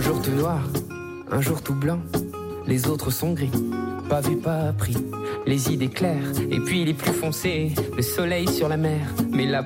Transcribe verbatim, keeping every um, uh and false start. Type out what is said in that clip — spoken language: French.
jour tout noir, un jour tout blanc, les autres sont gris, pas vu, pas appris, les idées claires, et puis les plus foncés, le soleil sur la mer, mais la